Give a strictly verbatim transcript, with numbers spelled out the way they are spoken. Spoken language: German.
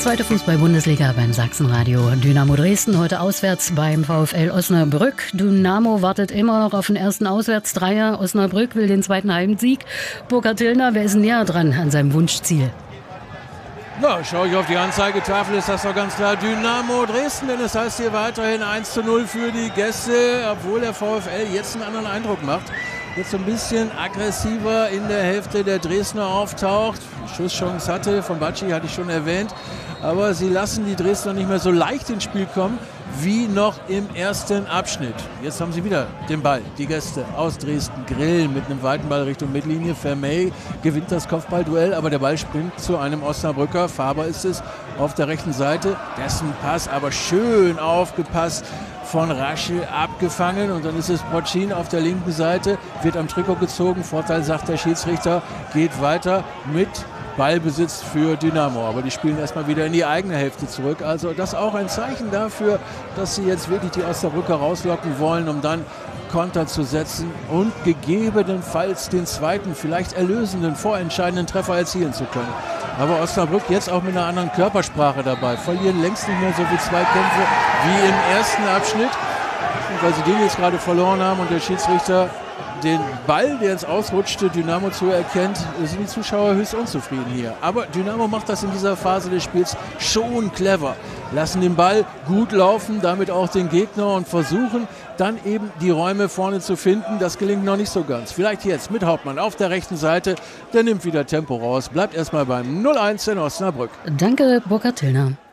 Zweite Fußball-Bundesliga beim Sachsenradio. Dynamo Dresden heute auswärts beim VfL Osnabrück. Dynamo wartet immer noch auf den ersten Auswärtsdreier. Osnabrück will den zweiten Heimsieg. Burkhard Tillner, wer ist näher dran an seinem Wunschziel? Na, schaue ich auf die Anzeigetafel, ist das doch ganz klar Dynamo Dresden, denn es heißt hier weiterhin eins zu null für die Gäste, obwohl der VfL jetzt einen anderen Eindruck macht. Jetzt so ein bisschen aggressiver in der Hälfte der Dresdner auftaucht. Die Schusschance hatte, von Bacci hatte ich schon erwähnt. Aber sie lassen die Dresdner nicht mehr so leicht ins Spiel kommen wie noch im ersten Abschnitt. Jetzt haben sie wieder den Ball. Die Gäste aus Dresden grillen mit einem weiten Ball Richtung Mittellinie. Vermey gewinnt das Kopfballduell, aber der Ball springt zu einem Osnabrücker. Faber ist es auf der rechten Seite. Dessen Pass aber schön aufgepasst. Von Raschel abgefangen und dann ist es Prochin auf der linken Seite, wird am Trikot gezogen, Vorteil sagt der Schiedsrichter, geht weiter mit Ballbesitz für Dynamo, aber die spielen erstmal wieder in die eigene Hälfte zurück, also das ist auch ein Zeichen dafür, dass sie jetzt wirklich die Osnabrücker rauslocken wollen, um dann Konter zu setzen und gegebenenfalls den zweiten, vielleicht erlösenden, vorentscheidenden Treffer erzielen zu können. Aber Osnabrück jetzt auch mit einer anderen Körpersprache dabei, verlieren längst nicht mehr so viele Zweikämpfe wie im ersten Abschnitt. Und weil sie den jetzt gerade verloren haben und der Schiedsrichter den Ball, der ins Ausrutschte, Dynamo zu erkennt, sind die Zuschauer höchst unzufrieden hier. Aber Dynamo macht das in dieser Phase des Spiels schon clever. Lassen den Ball gut laufen, damit auch den Gegner und versuchen dann eben die Räume vorne zu finden. Das gelingt noch nicht so ganz. Vielleicht jetzt mit Hauptmann auf der rechten Seite. Der nimmt wieder Tempo raus. Bleibt erstmal beim null eins in Osnabrück. Danke, Burkhard Tillner.